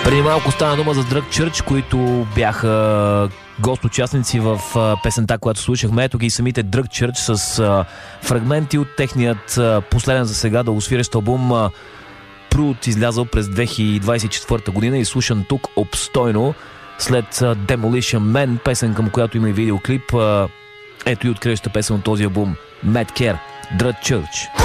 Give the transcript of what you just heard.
Преди малко стана дума за Drug Church, които бяха гост-участници в песента, която слушахме. Ето ги самите Drug Church с фрагменти от техният последен за сега дългосвирещ албум Prude, излязъл през 2024 година и слушан тук обстойно след Demolition Man, песен към която има и видеоклип. Ето и откриваща песен от този албум Mad Care, Drug Church.